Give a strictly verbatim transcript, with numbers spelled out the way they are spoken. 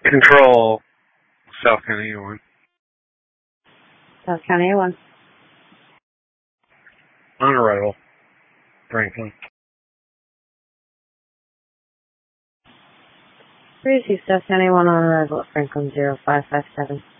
Control, South County A one. South County A one. On arrival, Franklin. Receive South County A one on arrival at Franklin zero five five seven.